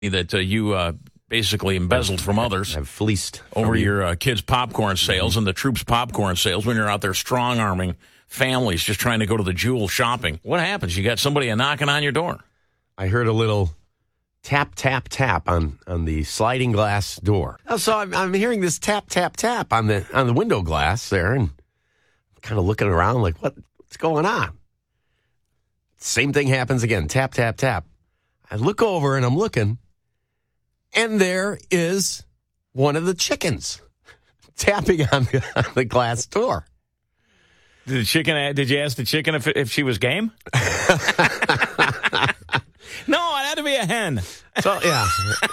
that you basically embezzled from others. I've fleeced over your kids' popcorn sales and the troops' popcorn sales when you're out there strong-arming families just trying to go to the Jewel shopping. What happens? You got somebody knocking on your door. I heard a little tap, tap, tap on the sliding glass door. So I'm hearing this tap, tap, tap on the window glass there, and I'm kind of looking around like, what's going on? Same thing happens again. Tap, tap, tap. I look over and I'm looking, and there is one of the chickens tapping on the glass door. Did you ask the chicken if she was game? No, it had to be a hen. So yeah.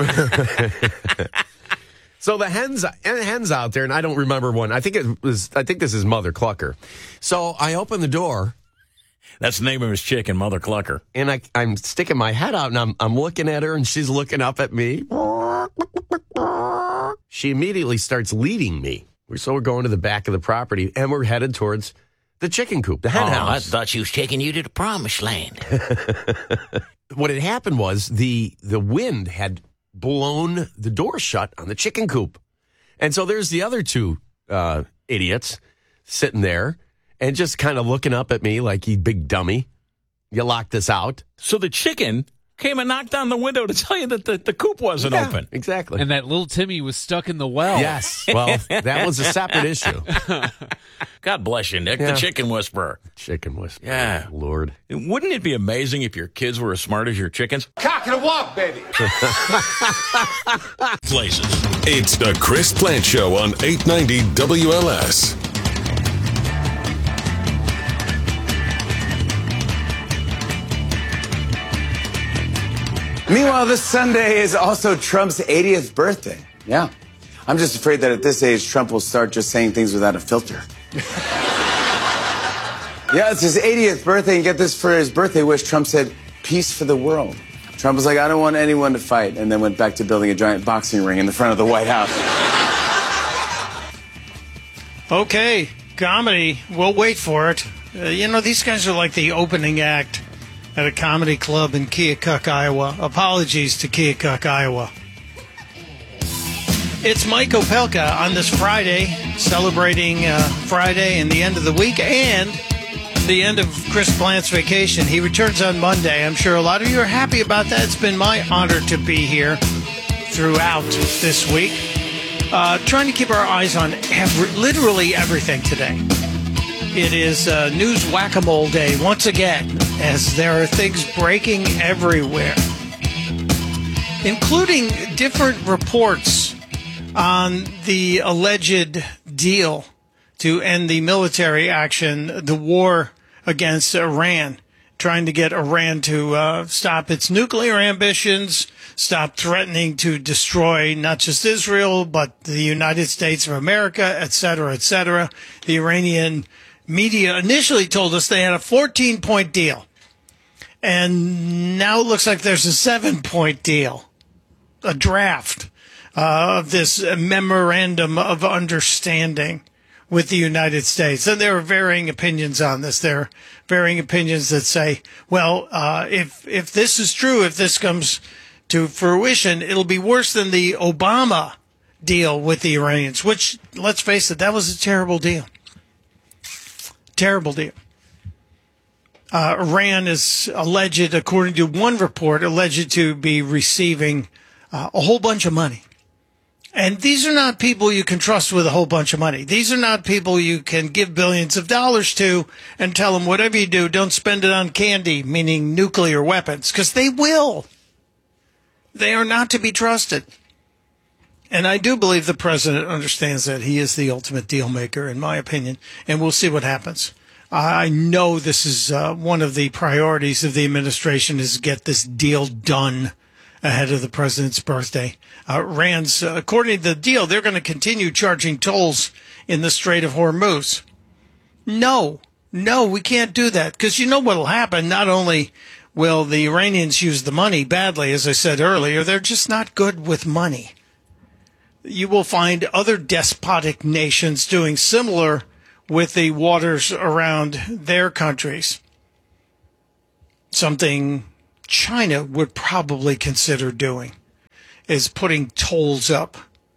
So the hens out there, and I don't remember one. I think this is Mother Clucker. So I open the door. That's the name of his chicken, Mother Clucker. And I'm sticking my head out, and I'm looking at her, and she's looking up at me. She immediately starts leading me. So we're going to the back of the property, and we're headed towards the chicken coop, the hen house. I thought she was taking you to the promised land. What had happened was the wind had blown the door shut on the chicken coop. And so there's the other two idiots sitting there and just kind of looking up at me like, you big dummy. You locked this out. So the chicken came and knocked on the window to tell you that the coop wasn't open. Exactly. And that little Timmy was stuck in the well. Yes. Well, that was a separate issue. God bless you, Nick, the chicken whisperer. Chicken whisperer. Yeah. Lord. Wouldn't it be amazing if your kids were as smart as your chickens? Cock and a walk, baby. Places. It's the Chris Plant Show on 890 WLS. Meanwhile, this Sunday is also Trump's 80th birthday. Yeah. I'm just afraid that at this age, Trump will start just saying things without a filter. Yeah, it's his 80th birthday, and get this, for his birthday wish, Trump said, peace for the world. Trump was like, I don't want anyone to fight, and then went back to building a giant boxing ring in the front of the White House. Okay, comedy. We'll wait for it. These guys are like the opening act at a comedy club in Keokuk, Iowa. Apologies to Keokuk, Iowa. It's Mike Opelka on this Friday, celebrating Friday and the end of the week and the end of Chris Plant's vacation. He returns on Monday. I'm sure a lot of you are happy about that. It's been my honor to be here throughout this week. Trying to keep our eyes on literally everything today. It is News Whack-A-Mole Day once again, as there are things breaking everywhere, including different reports on the alleged deal to end the military action, the war against Iran, trying to get Iran to stop its nuclear ambitions, stop threatening to destroy not just Israel, but the United States of America, et cetera, et cetera. The Iranian media initially told us they had a 14-point deal. And now it looks like there's a 7-point deal, a draft of this memorandum of understanding with the United States. And there are varying opinions on this. There are varying opinions that say, well, if this is true, if this comes to fruition, it'll be worse than the Obama deal with the Iranians, which, let's face it, that was a terrible deal. Terrible deal. Iran is alleged, according to one report, alleged to be receiving a whole bunch of money. And these are not people you can trust with a whole bunch of money. These are not people you can give billions of dollars to and tell them, whatever you do, don't spend it on candy, meaning nuclear weapons, because they will. They are not to be trusted. And I do believe the president understands that. He is the ultimate deal maker, in my opinion, and we'll see what happens. I know this is one of the priorities of the administration is get this deal done ahead of the president's birthday. Iran's, according to the deal, they're going to continue charging tolls in the Strait of Hormuz. No, we can't do that, because you know what will happen. Not only will the Iranians use the money badly, as I said earlier, they're just not good with money. You will find other despotic nations doing similar with the waters around their countries. Something China would probably consider doing. is putting tolls up.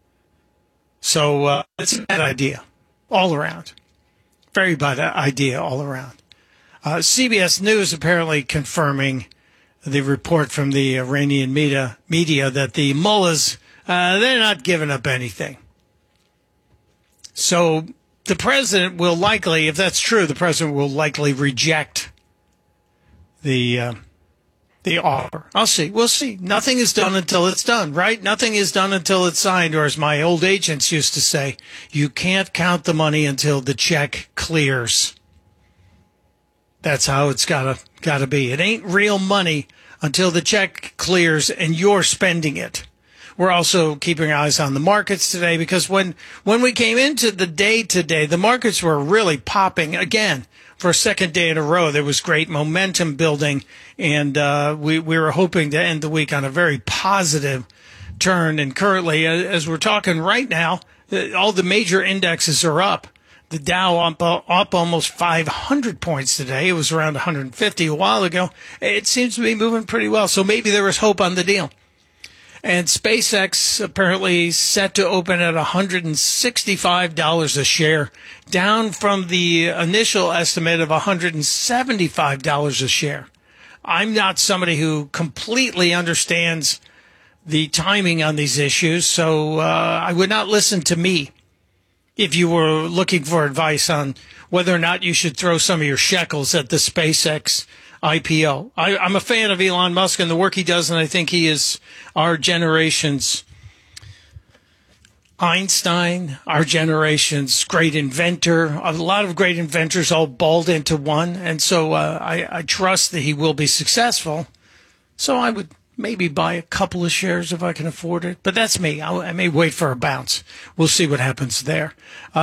So it's a bad idea all around. Very bad idea all around. CBS News apparently confirming the report from the Iranian media that the mullahs, they're not giving up anything. So the president will likely, if that's true, the president will likely reject the offer. I'll see. We'll see. Nothing is done until it's done, right? Nothing is done until it's signed, or as my old agents used to say, you can't count the money until the check clears. That's how it's gotta be. It ain't real money until the check clears and you're spending it. We're also keeping our eyes on the markets today because when we came into the day today, the markets were really popping again for a second day in a row. There was great momentum building, and we were hoping to end the week on a very positive turn. And currently, as we're talking right now, all the major indexes are up. The Dow up almost 500 points today. It was around 150 a while ago. It seems to be moving pretty well. So maybe there was hope on the deal. And SpaceX apparently set to open at $165 a share, down from the initial estimate of $175 a share. I'm not somebody who completely understands the timing on these issues, so I would not listen to me if you were looking for advice on whether or not you should throw some of your shekels at the SpaceX IPO. I'm a fan of Elon Musk and the work he does, and I think he is our generation's Einstein, our generation's great inventor. A lot of great inventors all balled into one, and so I trust that he will be successful. So I would maybe buy a couple of shares if I can afford it. But that's me. I may wait for a bounce. We'll see what happens there.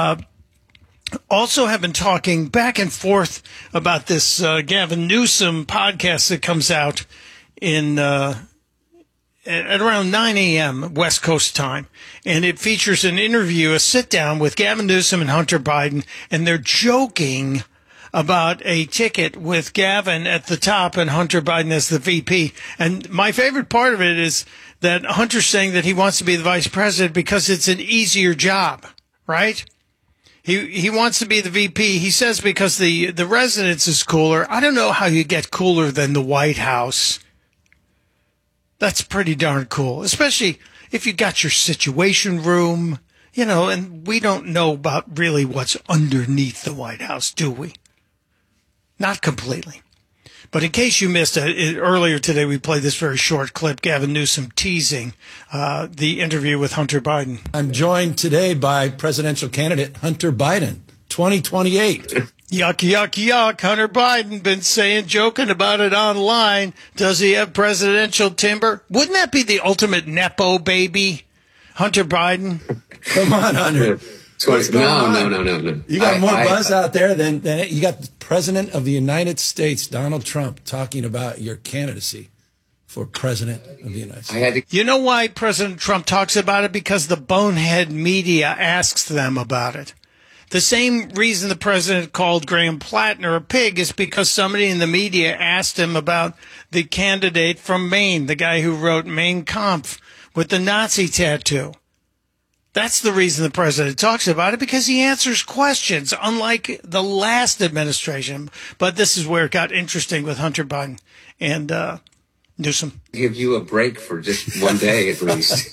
Also have been talking back and forth about this Gavin Newsom podcast that comes out in at around 9 a.m. West Coast time. And it features an interview, a sit-down with Gavin Newsom and Hunter Biden. And they're joking about a ticket with Gavin at the top and Hunter Biden as the VP. And my favorite part of it is that Hunter's saying that he wants to be the vice president because it's an easier job, right? He wants to be the VP. He says because the residence is cooler. I don't know how you get cooler than the White House. That's pretty darn cool, especially if you got your situation room, you know, and we don't know about really what's underneath the White House, do we? Not completely. But in case you missed it, earlier today we played this very short clip, Gavin Newsom teasing the interview with Hunter Biden. I'm joined today by presidential candidate Hunter Biden, 2028. Yuck, yuck, yuck. Hunter Biden been joking about it online. Does he have presidential timber? Wouldn't that be the ultimate Nepo baby? Hunter Biden? Come on, Hunter. No. You got more buzz out there than you got the President of the United States, Donald Trump, talking about your candidacy for President of the United States. You know why President Trump talks about it? Because the bonehead media asks them about it. The same reason the president called Graham Plattner a pig is because somebody in the media asked him about the candidate from Maine, the guy who wrote Mein Kampf with the Nazi tattoo. That's the reason the president talks about it, because he answers questions, unlike the last administration. But this is where it got interesting with Hunter Biden and Newsom. Give you a break for just one day at least.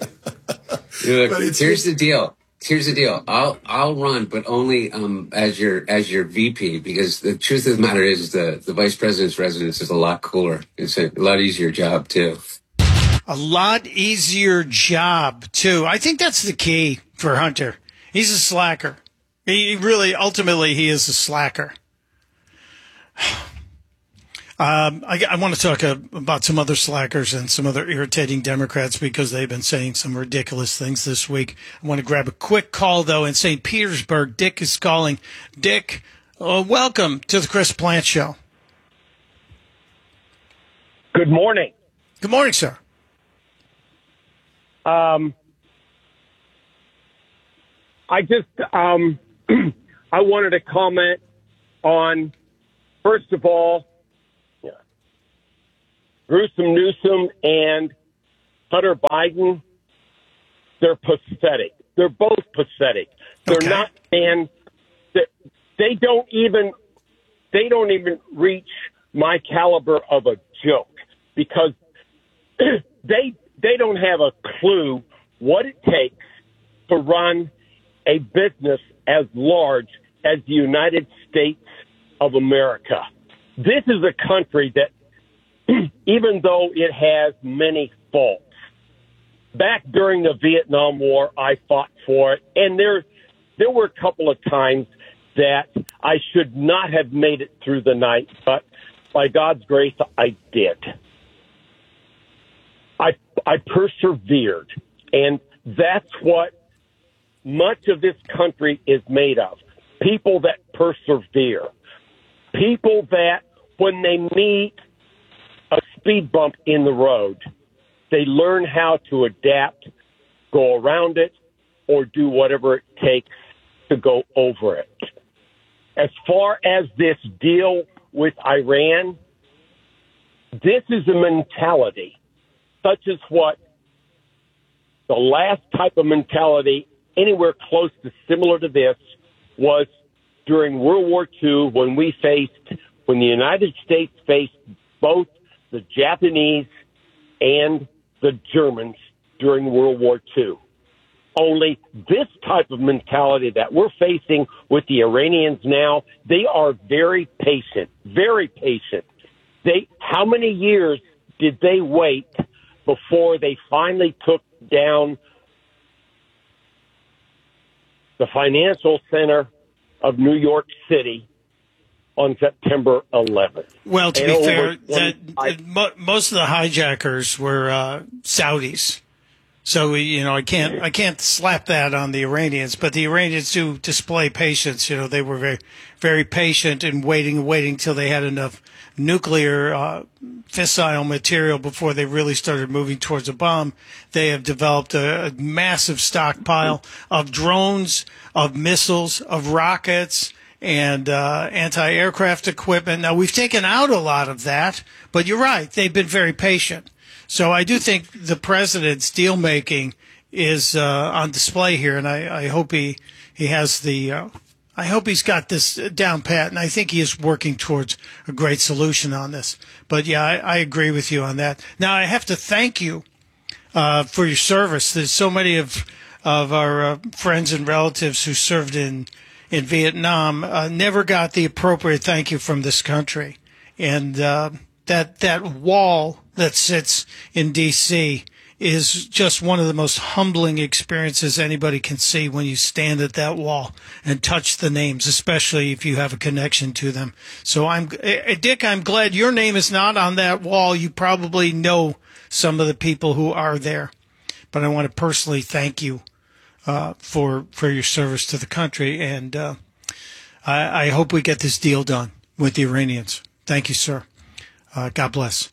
Here's the deal. I'll run, but only as your VP, because the truth of the matter is the vice president's residence is a lot cooler. It's a lot easier job too. A lot easier job, too. I think that's the key for Hunter. He's a slacker. Ultimately, he is a slacker. I want to talk about some other slackers and some other irritating Democrats because they've been saying some ridiculous things this week. I want to grab a quick call, though, in St. Petersburg. Dick is calling. Dick, welcome to the Chris Plante Show. Good morning. Good morning, sir. I wanted to comment on, first of all, Newsom and Hunter Biden, they're pathetic. They're both pathetic. They're not, and they don't even reach my caliber of a joke, because they don't have a clue what it takes to run a business as large as the United States of America. This is a country that, even though it has many faults, back during the Vietnam War, I fought for it, and there were a couple of times that I should not have made it through the night, but by God's grace, I did. I persevered, and that's what much of this country is made of. People that persevere. People that, when they meet a speed bump in the road, they learn how to adapt, go around it, or do whatever it takes to go over it. As far as this deal with Iran, this is a mentality such as what the last type of mentality anywhere close to similar to this was during World War II, when the United States faced both the Japanese and the Germans during World War II. Only this type of mentality that we're facing with the Iranians now, they are very patient, very patient. How many years did they wait before they finally took down the financial center of New York City on September 11th? Well, to be fair, most of the hijackers were Saudis. So, I can't slap that on the Iranians, but the Iranians do display patience. They were very, very patient and waiting till they had enough nuclear fissile material before they really started moving towards a bomb. They have developed a massive stockpile of drones, of missiles, of rockets, and anti-aircraft equipment. Now, we've taken out a lot of that, but you're right. They've been very patient. So I do think the president's deal making is on display here, and I hope he has I hope he's got this down pat, and I think he is working towards a great solution on this. But yeah, I agree with you on that. Now I have to thank you for your service. There's so many of our friends and relatives who served in Vietnam never got the appropriate thank you from this country, and that wall that sits in D.C. is just one of the most humbling experiences anybody can see when you stand at that wall and touch the names, especially if you have a connection to them. So Dick, I'm glad your name is not on that wall. You probably know some of the people who are there, but I want to personally thank you for your service to the country, and I hope we get this deal done with the Iranians. Thank you, sir. God bless.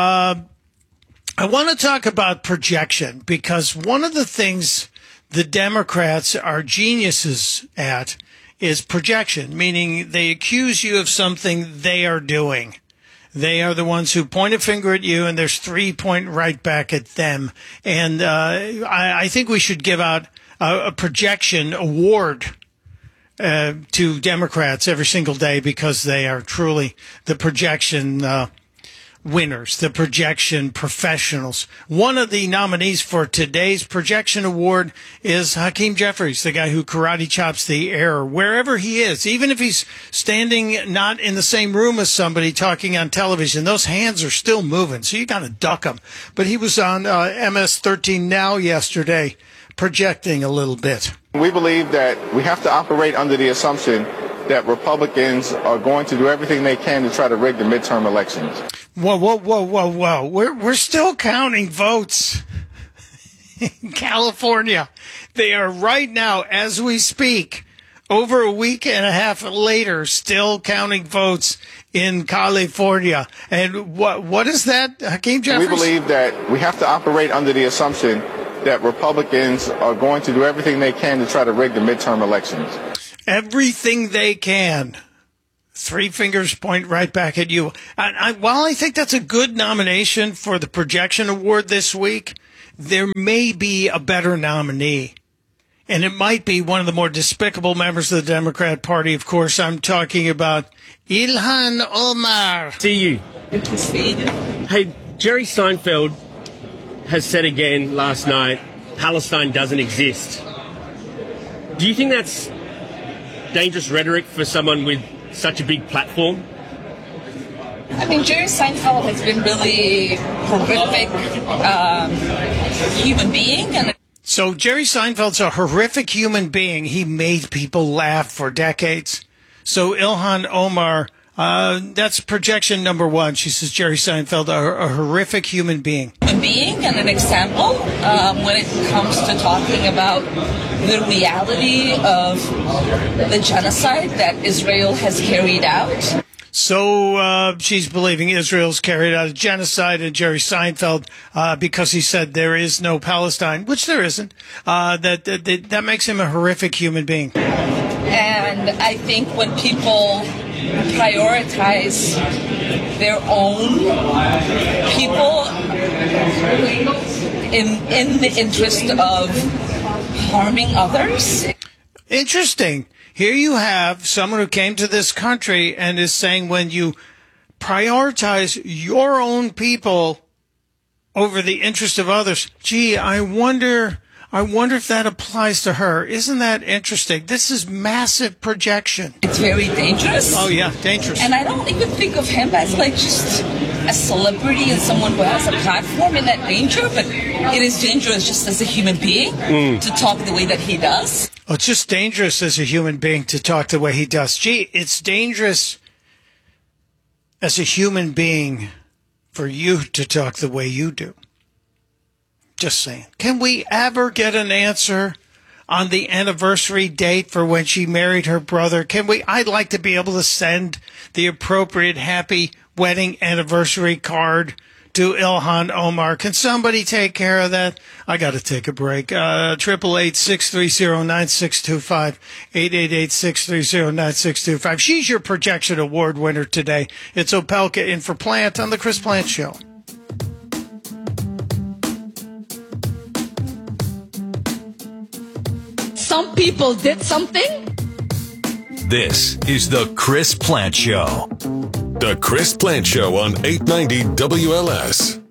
I want to talk about projection, because one of the things the Democrats are geniuses at is projection, meaning they accuse you of something they are doing. They are the ones who point a finger at you, and there's 3 point right back at them. And I think we should give out a projection award to Democrats every single day, because they are truly the projection winners, the projection professionals. One of the nominees for today's projection award is Hakeem Jeffries, the guy who karate chops the air wherever he is, even if he's standing not in the same room as somebody talking on television. Those hands are still moving, so you got to duck them. But he was on MS-13 Now yesterday, projecting a little bit. We believe that we have to operate under the assumption that Republicans are going to do everything they can to try to rig the midterm elections. Whoa. We're still counting votes in California. They are right now, as we speak, over a week and a half later, still counting votes in California. And what is that, Hakeem Jeffries? We believe that we have to operate under the assumption that Republicans are going to do everything they can to try to rig the midterm elections. Everything they can. 3 fingers point right back at you. While I think that's a good nomination for the projection award this week, there may be a better nominee. And it might be one of the more despicable members of the Democrat Party. Of course, I'm talking about Ilhan Omar. See you. Hey, Jerry Seinfeld has said again last night, Palestine doesn't exist. Do you think that's dangerous rhetoric for someone with such a big platform? I mean, Jerry Seinfeld has been really horrific human being. So Jerry Seinfeld's a horrific human being. He made people laugh for decades. So Ilhan Omar, that's projection number one. She says Jerry Seinfeld, a horrific human being. Being and an example when it comes to talking about the reality of the genocide that Israel has carried out. So she's believing Israel's carried out a genocide, and Jerry Seinfeld, because he said there is no Palestine, which there isn't, that makes him a horrific human being. And I think when people prioritize their own people in the interest of harming others. Interesting. Here you have someone who came to this country and is saying when you prioritize your own people over the interest of others, gee, I wonder if that applies to her. Isn't that interesting? This is massive projection. It's very dangerous. Oh, yeah, dangerous. And I don't even think of him as like just a celebrity and someone who has a platform in that danger, but it is dangerous just as a human being to talk the way that he does. Oh, it's just dangerous as a human being to talk the way he does. Gee, it's dangerous as a human being for you to talk the way you do. Just saying. Can we ever get an answer on the anniversary date for when she married her brother? I'd like to be able to send the appropriate happy wedding anniversary card to Ilhan Omar. Can somebody take care of that? I got to take a break. 888-630-9625. 888-630-9625. She's your projection award winner today. It's Opelka in for Plant on the Chris Plant Show. Some people did something. This is the Chris Plant Show. The Chris Plant Show on 890 WLS.